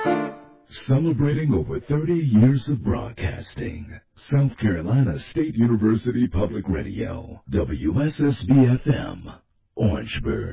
Celebrating over 30 years of broadcasting. South Carolina State University Public Radio, WSSB-FM, Orangeburg.